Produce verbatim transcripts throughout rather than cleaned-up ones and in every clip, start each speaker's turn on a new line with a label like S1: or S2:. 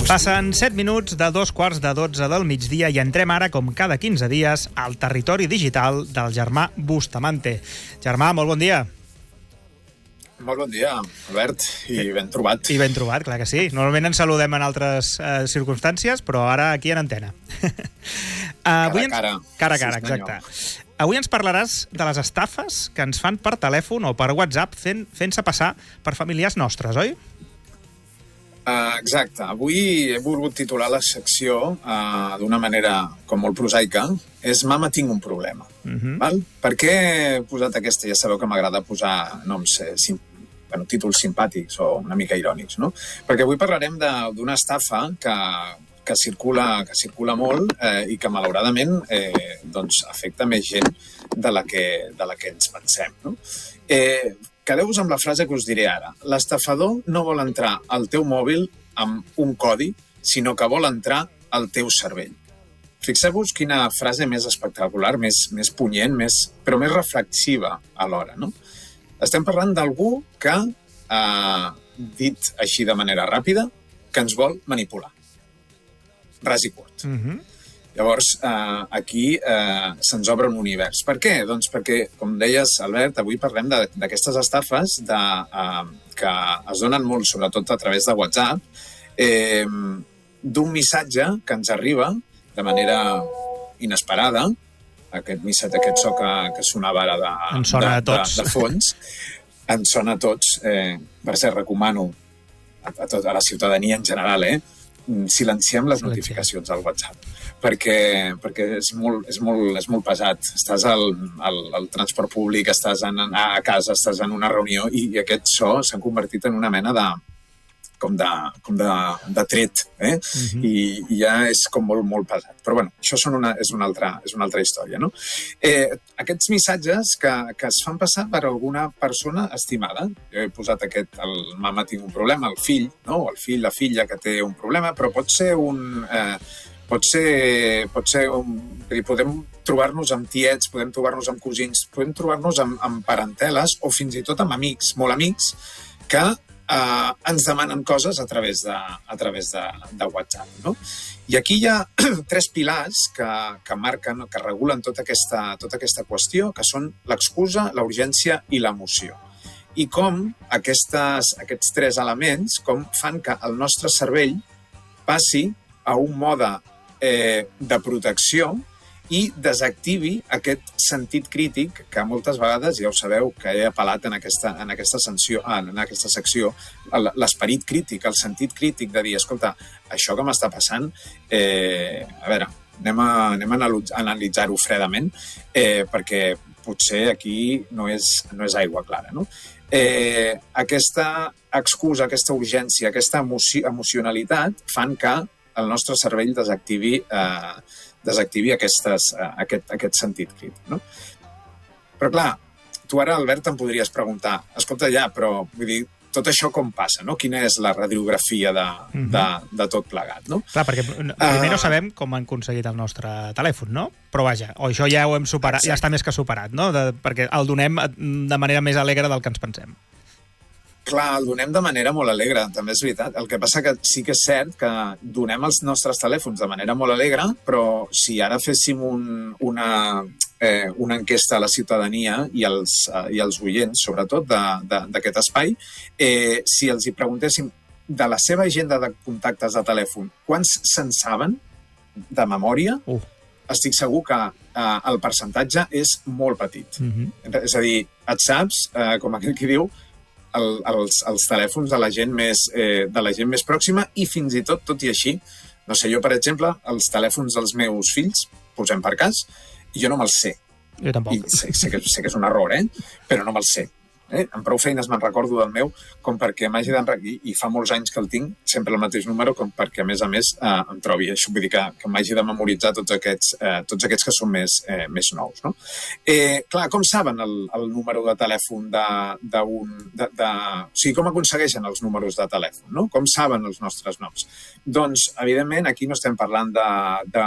S1: Passen set minuts de dos quarts de dotze del migdia i entrem ara, com cada quinze dies, al territori digital del Germà Bustamante. Germà, molt bon dia.
S2: Molt bon dia, Albert, i ben trobat.
S1: I ben trobat, clar que sí. Normalment ens saludem en altres eh, circumstàncies, però ara aquí en antena.
S2: Cara
S1: Avui
S2: a cara.
S1: Ens... Cara a cara,
S2: sí,
S1: exacte. Avui ens parlaràs de les estafes que ens fan per telèfon o per WhatsApp fent, fent-se passar per familiars nostres, oi?
S2: Uh, exacte. Avui he volgut titular la secció uh, d'una manera com molt prosaica. És Mama, tinc un problema. Uh-huh. Val? Per què he posat aquesta? Ja sabeu que m'agrada posar noms, eh, sim... bueno, títols simpàtics o una mica irònics, no? Perquè avui parlarem d'una estafa que, que, circula, que circula molt eh, i que malauradament eh, doncs, afecta més gent de la que, de la que ens pensem, no? Eh, Quedeu-vos amb la frase que us diré ara. L'estafador no vol entrar al teu mòbil amb un codi, sinó que vol entrar al teu cervell. Fixeu-vos quina frase més espectacular, més, més punyent, més, però més reflexiva alhora, no? Estem parlant d'algú que, eh, dit així de manera ràpida, que ens vol manipular. Ras i curt. Mhm. Llavors, eh, aquí eh, se'ns obre un univers. Per què? Doncs perquè, com deies, Albert, avui parlem d'aquestes estafes de, eh, que es donen molt, sobretot a través de WhatsApp, eh, d'un missatge que ens arriba de manera inesperada, aquest missatge, aquest so que, que sonava ara de, de, de, de fons, ens sona a tots. Eh, per cert, recomano a, a, tot, a la ciutadania en general, eh, silenciem les notificacions al WhatsApp, perquè, perquè és, molt, és, molt, és molt pesat. Estàs al, al, al transport públic, estàs en, a casa, estàs en una reunió i, i aquest so s'ha convertit en una mena de com de, com de, de tret, eh? Uh-huh. I, i ja és com molt, molt pesat. Però bueno, això són una, és, una altra, és una altra història, no? Eh, aquests missatges que, que es fan passar per alguna persona estimada. Jo he posat aquest, el mama tinc un problema, el fill, no? El fill, la filla que té un problema, però pot ser un... Eh, pot ser... Pot ser un, podem trobar-nos amb tiets, podem trobar-nos amb cosins, podem trobar-nos amb, amb parenteles o fins i tot amb amics, molt amics, que Uh, ens demanen coses a través de, a través de, de WhatsApp, no? I aquí hi ha tres pilars que, que marquen, que regulen tota aquesta, tota aquesta qüestió, que són l'excusa, la urgència i l'emoció. I com aquestes, aquests tres elements com fan que el nostre cervell passi a un mode eh, de protecció i desactivi aquest sentit crític que moltes vegades, ja ho sabeu, que he apel·lat en aquesta, en aquesta, sanció, en aquesta secció, l'esperit crític, el sentit crític de dir, escolta, això que m'està passant, eh, a veure, anem a, anem a analitzar-ho fredament, eh, perquè potser aquí no és, no és aigua clara, no? Eh, aquesta excusa, aquesta urgència, aquesta emoci emocionalitat fan que el nostre cervell desactivi eh, desactivi aquestes, uh, aquest, aquest sentit crític, no? Però clar, tu ara, Albert, em podries preguntar, escolta, ja, però vull dir, tot això com passa, no? Quina és la radiografia de, uh-huh. de, de tot plegat, no?
S1: Clar, perquè primer no sabem com han aconseguit el nostre telèfon, no? Però vaja, o això ja ho hem superat, exacte. Ja està més que superat, no? De, perquè el donem de manera més alegre del que ens pensem.
S2: Clar, el donem de manera molt alegre, també és veritat. El que passa que sí que és cert que donem els nostres telèfons de manera molt alegre, però si ara féssim un, una, eh, una enquesta a la ciutadania i als, eh, i als oients, sobretot, d'aquest espai, eh, si els hi preguntéssim de la seva agenda de contactes de telèfon, quants se'n saben de memòria, uh. estic segur que eh, el percentatge és molt petit. Uh-huh. És a dir, et saps, eh, com aquell qui diu, El, els, els telèfons de la gent més eh, de la gent més pròxima i fins i tot, tot i així, no sé, jo, per exemple, els telèfons dels meus fills, posem per cas, jo no me'ls sé.
S1: Jo tampoc.
S2: I sé, sé, que, sé que és un error, eh? Però no me'ls sé. Eh? Amb prou feines me'n recordo del meu com perquè m'hagi d'enregir, i fa molts anys que el tinc, sempre el mateix número, com perquè, a més a més, eh, em trobi. Això vull dir que, que m'hagi de memoritzar tots aquests, eh, tots aquests que són més, eh, més nous, no? Eh, clar, com saben el, el número de telèfon d'un... De, de, o sigui, com aconsegueixen els números de telèfon, no? Com saben els nostres noms? Doncs, evidentment, aquí no estem parlant de... de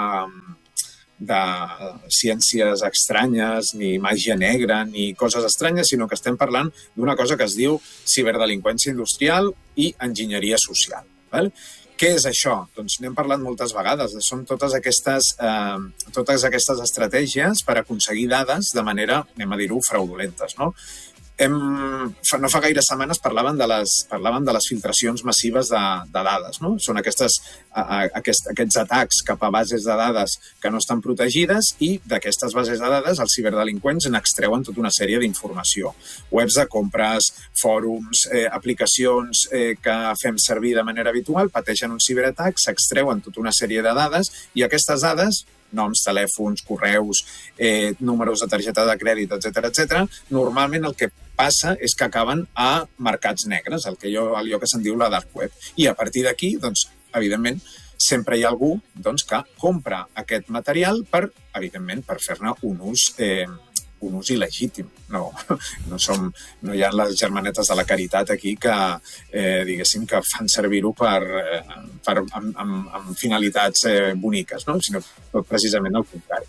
S2: de ciències estranyes, ni màgia negra, ni coses estranyes, sinó que estem parlant d'una cosa que es diu ciberdelinqüència industrial i enginyeria social. Val? Què és això? Doncs n'hem parlat moltes vegades. Són totes aquestes, eh, totes aquestes estratègies per aconseguir dades de manera, anem a dir-ho, fraudulentes, no? Hem, fa, no fa gaire setmanes parlaven de les, parlaven de les filtracions massives de, de dades, no? Són aquestes, a, a, aquest, aquests atacs cap a bases de dades que no estan protegides i d'aquestes bases de dades els ciberdelinqüents n'extreuen tota una sèrie d'informació. Webs de compres, fòrums, eh, aplicacions eh, que fem servir de manera habitual, pateixen un ciberatac, s'extreuen tota una sèrie de dades i aquestes dades, noms, telèfons, correus, eh, números de targeta de crèdit, etcètera, etcètera, normalment el que passa és que acaben a mercats negres, el que jo, allò que se'n diu la dark web. I a partir d'aquí, doncs, evidentment, sempre hi ha algú doncs, que compra aquest material per, evidentment, per fer-ne un ús eh, un ús il·legítim. No, no, som, no hi ha les germanetes de la caritat aquí que, eh, diguéssim, que fan servir-ho per, eh, per, amb, amb, amb finalitats eh, boniques, no? Sinó precisament el contrari.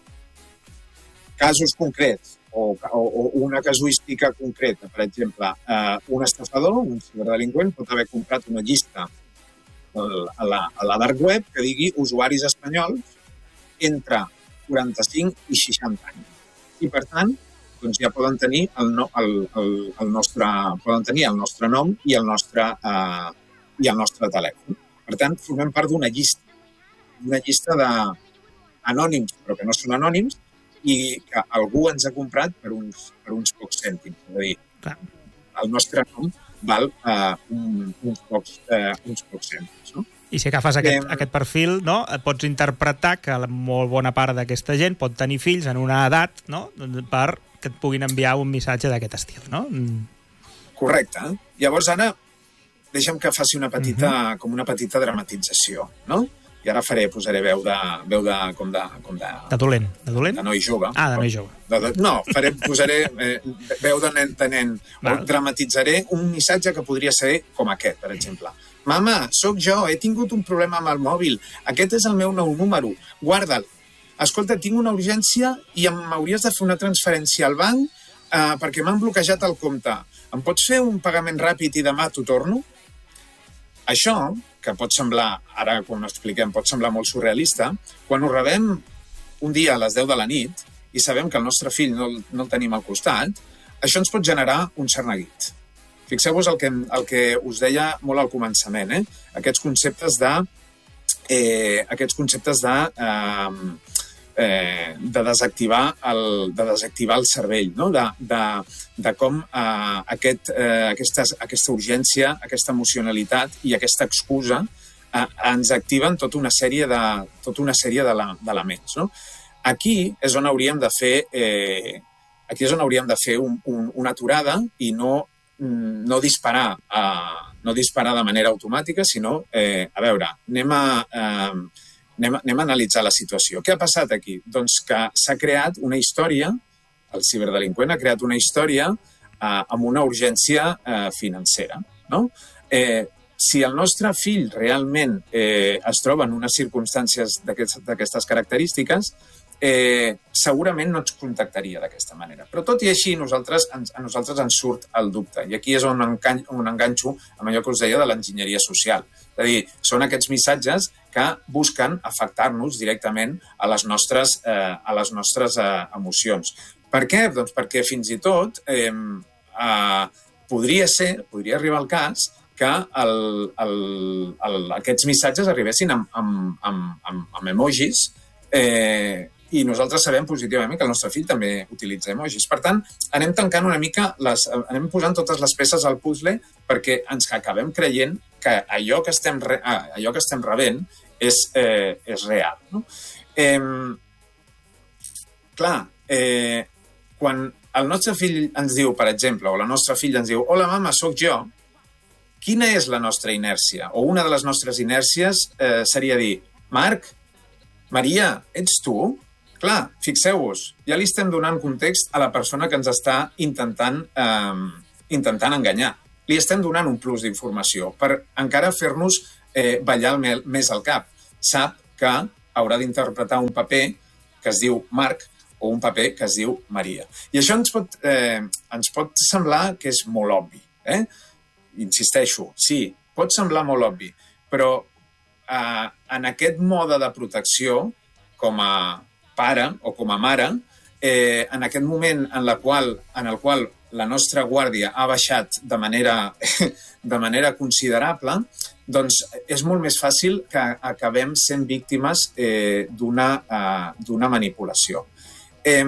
S2: Casos concrets o, o, o una casuística concreta, per exemple, eh, un estafador, un ciberdelinqüent, pot haver comprat una llista a la, a la dark web que digui usuaris espanyols entre quaranta-cinc i seixanta anys. I, per tant, doncs ja poden tenir el, no, el, el, el, nostre, poden tenir el nostre nom i el nostre, eh, i el nostre telèfon. Per tant, formem part d'una llista, una llista d'anònims, però que no són anònims, i que algú ens ha comprat per uns, per uns pocs cèntims. És a dir, clar, el nostre nom val eh, un, uns, pocs, eh, uns pocs cèntims, no?
S1: I si agafes aquest, eh, aquest perfil, no, pots interpretar que la molt bona part d'aquesta gent pot tenir fills en una edat, no, per que et puguin enviar un missatge d'aquest estil, no?
S2: Correcte. Llavors ara deixa'm que faci una petita, uh-huh. com una petita dramatització, no? I ara faré, posaré veu de, veu de, com de, com de...
S1: De dolent, de dolent?
S2: De noi jove.
S1: Ah, de noi jove.
S2: De, de, no, faré, posaré eh, veu de nen, de nen. O dramatitzaré un missatge que podria ser com aquest, per exemple. Mama, sóc jo, he tingut un problema amb el mòbil. Aquest és el meu nou número. Guarda'l. Escolta, tinc una urgència i m'hauries de fer una transferència al banc eh, perquè m'han bloquejat el compte. Em pots fer un pagament ràpid i demà t'ho torno? Això, que pot semblar, ara quan ho expliquem, pot semblar molt surrealista, quan ho rebem un dia a les deu de la nit i sabem que el nostre fill no, no el tenim al costat, això ens pot generar un cert neguit. Fixeu-vos el que, el que us deia molt al començament, eh? Aquests conceptes de, eh, aquests conceptes de, eh, eh, de, desactivar el, de desactivar el cervell, no? de, de, de com eh, aquest, eh, aquesta, aquesta urgència, aquesta emocionalitat i aquesta excusa eh, ens activen tota una sèrie de, tota una sèrie d'elements. No? Aquí és on hauríem de fer, eh, aquí és on hauríem de fer un, un, una aturada i no no disparar, uh, no disparar de manera automàtica, sinó, eh, a veure, anem a, uh, anem, a, anem a analitzar la situació. Què ha passat aquí? Doncs que s'ha creat una història, el ciberdelinqüent ha creat una història uh, amb una urgència uh, financera, no? Eh, si el nostre fill realment eh, es troba en unes circumstàncies d'aquestes característiques, Eh, segurament no ens contactaria d'aquesta manera. Però tot i així nosaltres, a nosaltres ens surt el dubte. I aquí és on, encan, on enganxo amb allò que us deia de l'enginyeria social. És a dir, són aquests missatges que busquen afectar-nos directament a les nostres, eh, a les nostres eh, emocions. Per què? Doncs perquè fins i tot eh, eh, podria ser, podria arribar el cas que el, el, el, aquests missatges arribessin amb, amb, amb, amb, amb emojis eh, i nosaltres sabem positivament que el nostre fill també utilitza emojis. Per tant, anem tancant una mica, les, anem posant totes les peces al puzzle perquè ens acabem creient que allò que estem, re, allò que estem rebent és, eh, és real. No? Eh, clar, eh, quan el nostre fill ens diu, per exemple, o la nostra filla ens diu «Hola, mama, sóc jo», quina és la nostra inèrcia? O una de les nostres inèrcies eh, seria dir «Marc, Maria, ets tu?» Clar, fixeu-vos, ja li estem donant context a la persona que ens està intentant, eh, intentant enganyar. Li estem donant un plus d'informació per encara fer-nos eh, ballar el, més al cap. Sap que haurà d'interpretar un paper que es diu Marc o un paper que es diu Maria. I això ens pot, eh, ens pot semblar que és molt obvi. Eh? Insisteixo, sí, pot semblar molt obvi, però eh, en aquest mode de protecció, com a pare o com a mare, eh, en aquest moment en, la qual, en el qual la nostra guàrdia ha baixat de manera, de manera considerable, doncs és molt més fàcil que acabem sent víctimes eh, d'una eh, d'una manipulació. Eh,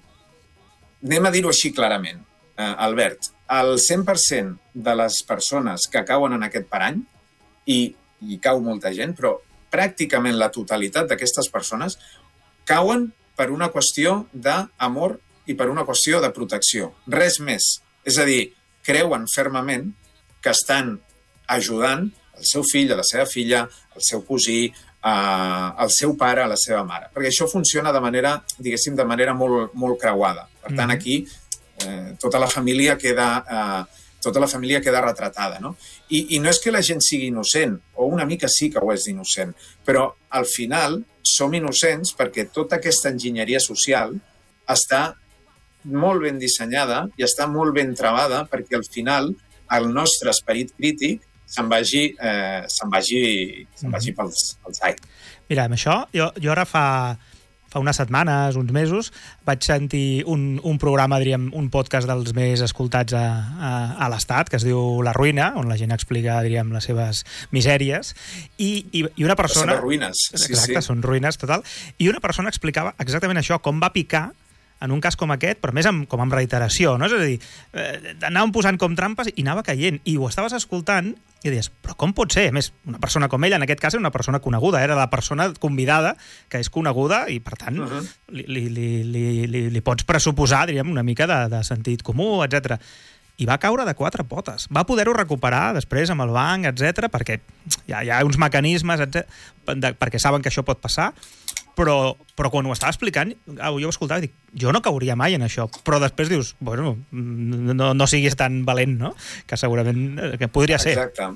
S2: anem a dir-ho així clarament, eh, Albert. El cent per cent de les persones que cauen en aquest parany, i, i cau molta gent, però pràcticament la totalitat d'aquestes persones cauen per una qüestió d'amor i per una qüestió de protecció. Res més. És a dir, creuen fermament que estan ajudant el seu fill, a la seva filla, el seu cosí, eh, el seu pare, a la seva mare. Perquè això funciona de manera, diguéssim, de manera molt, molt creuada. Per tant, aquí eh, tota la família queda... Eh, tota la família queda retratada, no? I, I no és que la gent sigui innocent, o una mica sí que ho és d'innocent, però al final som innocents perquè tota aquesta enginyeria social està molt ben dissenyada i està molt ben trebada perquè al final el nostre esperit crític se'n vagi, eh, se'n vagi, se'n vagi pels, pels aires.
S1: Mira, amb això, jo, jo ara fa... fa unes setmanes, uns mesos, vaig sentir un, un programa, diríem, un podcast dels més escoltats a, a, a l'Estat, que es diu La Ruïna, on la gent explica, diríem, les seves misèries, i, i, i una persona...
S2: Les seves ruïnes, sí,
S1: exacte,
S2: sí.
S1: Són ruïnes, total. I una persona explicava exactament això, com va picar en un cas com aquest, però més amb, com amb reiteració, no? És a dir, eh, anàvem posant com trampes i anava caient, i ho estaves escoltant i deies, però com pot ser? A més, una persona com ella, en aquest cas, era una persona coneguda, era la persona convidada, que és coneguda, i per tant, uh-huh. li, li, li, li, li pots pressuposar, diríem, una mica de, de sentit comú, etcètera. I va caure de quatre potes. Va poder-ho recuperar després amb el banc, etcètera, perquè hi ha, hi ha uns mecanismes, etcètera, perquè saben que això pot passar, però, però quan ho estava explicant, jo ho escoltava i dic, jo no cauria mai en això, però després dius, bueno, no, no siguis tan valent, no? Que segurament que podria ser.
S2: Exacte.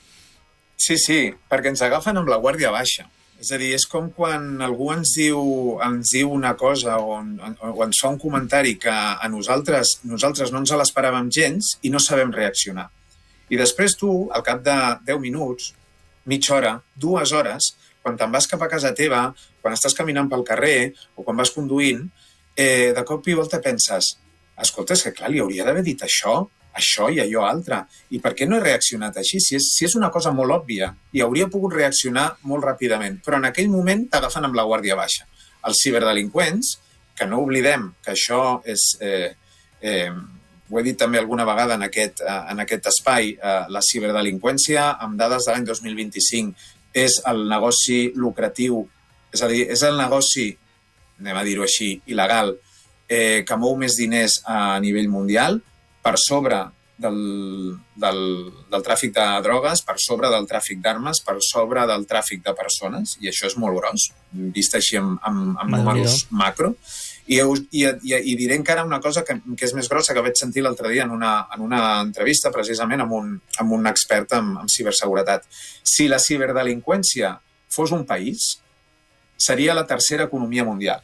S2: Sí, sí, perquè ens agafen amb la guàrdia baixa. És a dir, és com quan algú ens diu, ens diu una cosa o, o ens fa un comentari que a nosaltres, nosaltres no ens l'esperàvem gens i no sabem reaccionar. I després tu, al cap de deu minuts, mitja hora, dues hores, quan te'n vas cap a casa teva, quan estàs caminant pel carrer o quan vas conduint, eh, de cop i volta penses, escolta, és que clar, li hauria d'haver dit això, això i allò altre. I per què no he reaccionat així? Si és, si és una cosa molt òbvia, i hauria pogut reaccionar molt ràpidament. Però en aquell moment t'agafen amb la guàrdia baixa. Els ciberdelinqüents, que no oblidem que això és... Eh, eh, ho he dit també alguna vegada en aquest, eh, en aquest espai, eh, la ciberdelinqüència, amb dades de l'any dos mil vint-i-cinc, és el negoci lucratiu, és a dir, és el negoci, anem a dir-ho així, il·legal, eh, que mou més diners a nivell mundial, per sobre del, del, del tràfic de drogues, per sobre del tràfic d'armes, per sobre del tràfic de persones, i això és molt gros, vist així amb, amb, amb números macro. I, i, i, I diré encara una cosa que, que és més grossa, que vaig sentir l'altre dia en una, en una entrevista, precisament amb un, amb un expert en, en ciberseguretat. Si la ciberdelinqüència fos un país, seria la tercera economia mundial.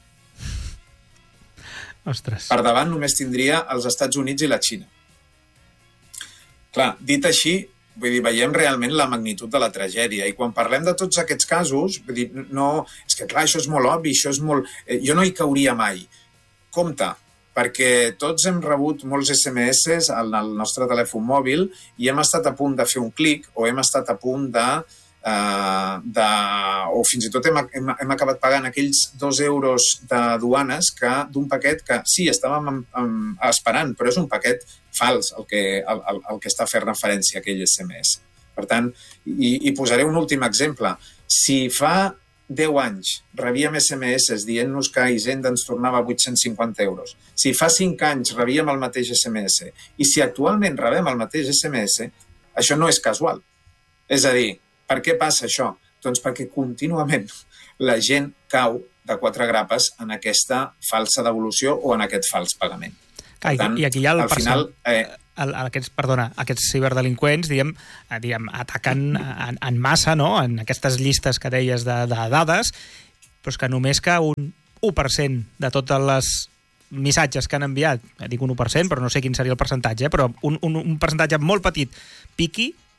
S1: Ostres.
S2: Per davant només tindria els Estats Units i la Xina. Clar, dit així, vull dir, veiem realment la magnitud de la tragèdia. I quan parlem de tots aquests casos, vull dir, no, és que clar, això és molt obvi, això és molt... Eh, jo no hi cauria mai. Compte, perquè tots hem rebut molts esse eme esses al, al nostre telèfon mòbil i hem estat a punt de fer un clic o hem estat a punt de... Uh, de, o fins i tot hem, hem, hem acabat pagant aquells dos euros de duanes que d'un paquet que sí, estàvem am, am, esperant, però és un paquet fals el que, el, el, el que està fent referència a aquell esse eme esse. Per tant, i, i posaré un últim exemple. Si fa deu anys rebíem esse eme esses dient-nos que Hisenda ens tornava vuit-cents cinquanta euros, si fa cinc anys rebíem el mateix esse eme esse i si actualment rebem el mateix esse eme esse, això no és casual. És a dir, per què passa això? Doncs perquè contínuament la gent cau de quatre grapes en aquesta falsa devolució o en aquest fals pagament.
S1: Per tant, i aquí hi ha el
S2: al final... Eh...
S1: El, aquests, perdona, aquests ciberdelinqüents, diguem, diguem ataquen en, en massa, no?, en aquestes llistes que deies de, de dades, però és que només que un u per cent de totes les missatges que han enviat, dic un u per cent, però no sé quin seria el percentatge, però un, un, un percentatge molt petit piqui,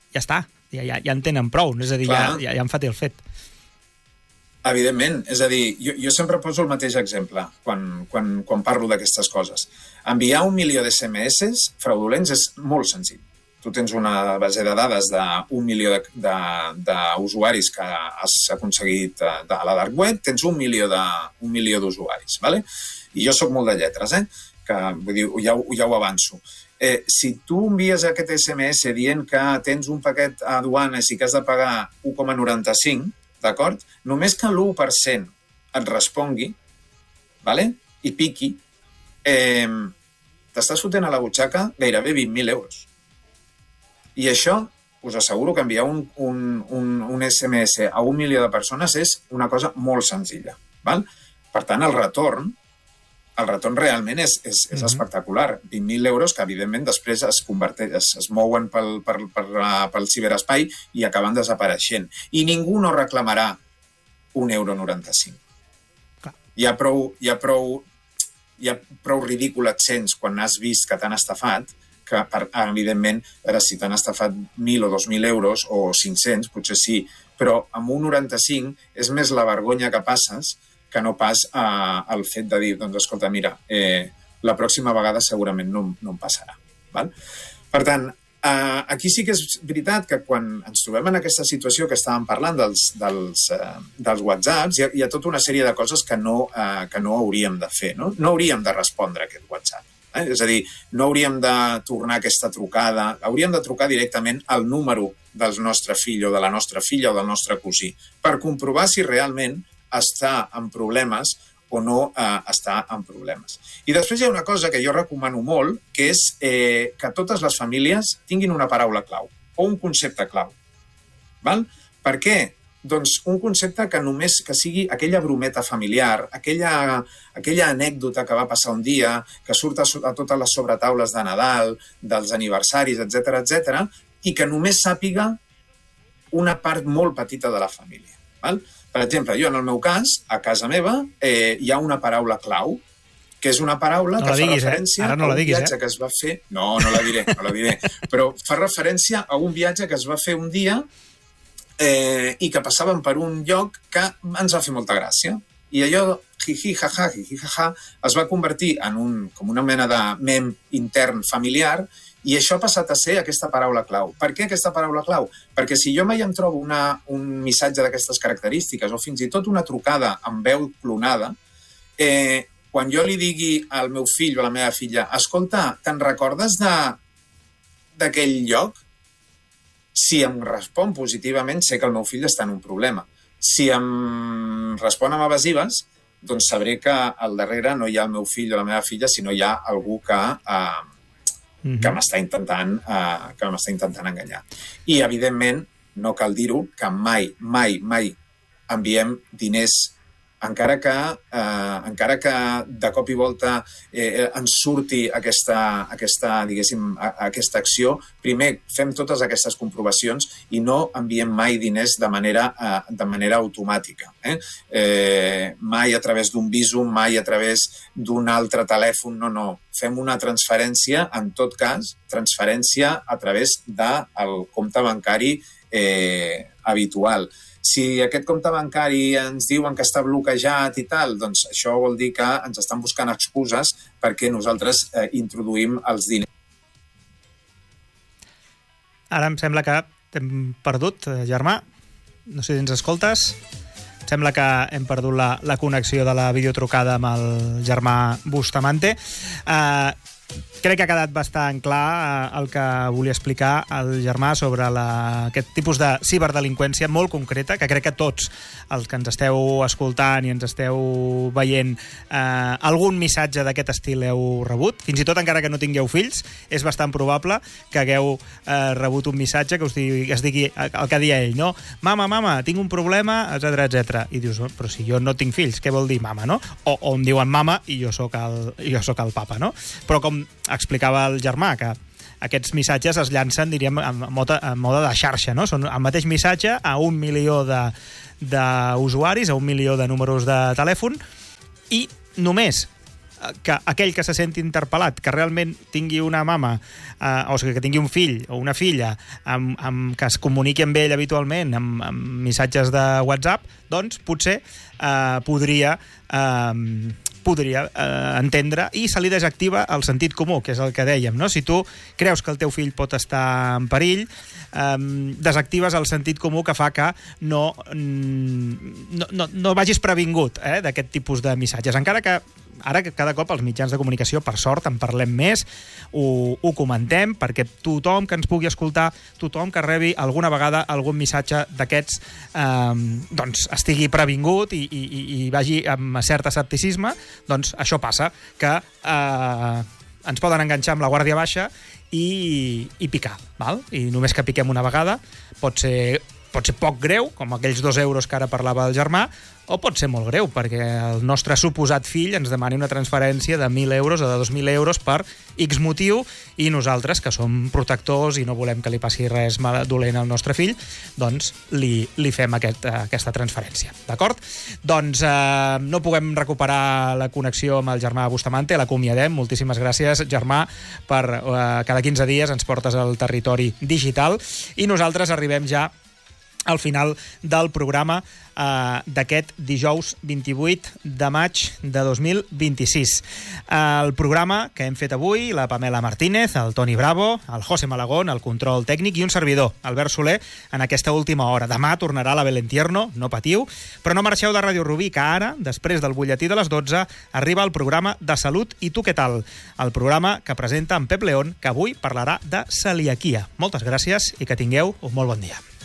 S1: ja està, ja, ja, ja en tenen prou, és a dir, ja, ja, ja han fet el fet.
S2: Evidentment, és a dir, jo, jo sempre poso el mateix exemple quan, quan, quan parlo d'aquestes coses. Enviar un milió de esse eme esse fraudulents és molt senzill. Tu tens una base de dades d'un milió d'usuaris que has aconseguit a la dark web, tens un milió d'usuaris, ¿vale? I jo sóc molt de lletres, eh? Que, vull dir, ja, ja ho avanço. Eh, si tu envies aquest esse eme esse dient que tens un paquet a aduanes i que has de pagar u coma noranta-cinc, d'acord? Només que l'u per cent et respongui, ¿vale? I piqui, eh, t'estàs fotent a la butxaca gairebé vint mil euros. I això, us asseguro que enviar un, un, un, un esse eme esse a un milió de persones és una cosa molt senzilla, ¿val? Per tant, el retorn, el retorn realment és, és, és mm-hmm. espectacular. vint mil euros que, evidentment, després es, es, es mouen pel, pel, pel, pel ciberespai i acaben desapareixent. I ningú no reclamarà un euro noranta-cinc. Clar. Hi ha prou, hi ha prou, hi ha prou ridícul et sents quan has vist que t'han estafat, que, per, evidentment, ara, si t'han estafat mil o dos mil euros o cinc-cents, potser sí, però amb un noranta-cinc és més la vergonya que passes que no pas eh, el fet de dir, doncs, escolta, mira, eh, la pròxima vegada segurament no, no em passarà. Val? Per tant, eh, aquí sí que és veritat que quan ens trobem en aquesta situació que estàvem parlant dels, dels, eh, dels WhatsApps, hi ha, hi ha tota una sèrie de coses que no, eh, que no hauríem de fer. No, no hauríem de respondre a aquest WhatsApp. Eh? És a dir, no hauríem de tornar aquesta trucada, hauríem de trucar directament al número del nostre fill o de la nostra filla o del nostre cosí per comprovar si realment està en problemes o no eh, està en problemes. I després hi ha una cosa que jo recomano molt, que és eh, que totes les famílies tinguin una paraula clau o un concepte clau. Val? Per què? Doncs un concepte que només que sigui aquella brometa familiar, aquella, aquella anècdota que va passar un dia, que surt a, a totes les sobretaules de Nadal, dels aniversaris, etcètera, etcètera, i que només sàpiga una part molt petita de la família. Val? Per exemple, jo, en el meu cas, a casa meva, eh, hi ha una paraula clau, que és una paraula
S1: no
S2: que
S1: diguis,
S2: fa referència
S1: eh? no
S2: a un
S1: diguis,
S2: viatge
S1: eh?
S2: que es va fer... No, no la diré, no la diré. Però fa referència a un viatge que es va fer un dia eh, i que passàvem per un lloc que ens va fer molta gràcia. I allò, jiji, jaja, jiji, jaja, es va convertir en un, com una mena de mem intern familiar. I això ha passat a ser aquesta paraula clau. Per què aquesta paraula clau? Perquè si jo mai em trobo una, un missatge d'aquestes característiques o fins i tot una trucada amb veu clonada, eh, quan jo li digui al meu fill o a la meva filla, escolta, te'n recordes d'aquell lloc? Si em respon positivament, sé que el meu fill està en un problema. Si em respon amb evasives, doncs sabré que al darrere no hi ha el meu fill o la meva filla, sinó hi ha algú que... Eh, que m'està intentant, uh, que m'està intentant enganyar. I, evidentment, no cal dir-ho, que mai, mai, mai enviem diners, encara que, uh, encara que de cop i volta eh, ens surti aquesta, aquesta, diguéssim, a, aquesta acció, primer fem totes aquestes comprovacions i no enviem mai diners de manera, uh, de manera automàtica. Eh? Eh, mai a través d'un Bizum, mai a través d'un altre telèfon, no, no. Fem una transferència, en tot cas, transferència a través del compte bancari eh, habitual. Si aquest compte bancari ens diuen que està bloquejat i tal, doncs això vol dir que ens estan buscant excuses perquè nosaltres eh, introduïm els diners.
S1: Ara em sembla que t'hem perdut, Germà. No sé si ens escoltes. Em sembla que hem perdut la, la connexió de la videotrucada amb el Germà Bustamante. Uh, crec que ha quedat bastant clar el que volia explicar el Germà sobre la, aquest tipus de ciberdelinqüència molt concreta, que crec que tots els que ens esteu escoltant i ens esteu veient eh, algun missatge d'aquest estil heu rebut. Fins i tot encara que no tingueu fills, és bastant probable que hagueu eh, rebut un missatge que us digui, es digui el que deia ell, no? Mama, mama, tinc un problema, etcètera, etcètera. I dius, però si jo no tinc fills, què vol dir mama, no? O, o em diuen mama i jo sóc el, jo sóc el papa, no? Però com explicava el Germà, que aquests missatges es llancen, diríem, en mode, en mode de xarxa, no? Són el mateix missatge a un milió d'usuaris, a un milió de números de telèfon, i només que aquell que se senti interpel·lat, que realment tingui una mama, eh, o sigui, que tingui un fill o una filla amb, amb, que es comuniqui amb ell habitualment amb, amb missatges de WhatsApp, doncs potser eh, podria... Eh, podria eh, entendre i se li desactiva el sentit comú, que és el que dèiem, no? Si tu creus que el teu fill pot estar en perill, eh, desactives el sentit comú que fa que no, no, no, no vagis previngut eh, d'aquest tipus de missatges. Encara que ara que cada cop els mitjans de comunicació, per sort, en parlem més, ho, ho comentem, perquè tothom que ens pugui escoltar, tothom que rebi alguna vegada algun missatge d'aquests, eh, doncs estigui previngut i, i, i vagi amb cert escepticisme, doncs això passa, que eh, ens poden enganxar amb la guàrdia baixa i, i picar, val? I només que piquem una vegada pot ser, pot ser poc greu, com aquells dos euros que ara parlava el germà, o pot ser molt greu, perquè el nostre suposat fill ens demani una transferència de mil euros o de dos mil euros per X motiu, i nosaltres, que som protectors i no volem que li passi res mal dolent al nostre fill, doncs li, li fem aquest, aquesta transferència. D'acord? Doncs eh, no puguem recuperar la connexió amb el germà Bustamante, l'acomiadem. Moltíssimes gràcies, germà, per eh, cada quinze dies ens portes al territori digital, i nosaltres arribem ja al final del programa eh, d'aquest dijous vint-i-vuit de maig de dos mil vint-i-sis. El programa que hem fet avui, la Pamela Martínez, el Toni Bravo, el José Malagón, el control tècnic, i un servidor, Albert Soler, en aquesta última hora. Demà tornarà la Belén Tierno, no patiu, però no marxeu de Ràdio Rubí, que ara, després del butlletí de les dotze, arriba el programa de Salut i tu què tal? El programa que presenta en Pep León, que avui parlarà de celiaquia. Moltes gràcies i que tingueu un molt bon dia.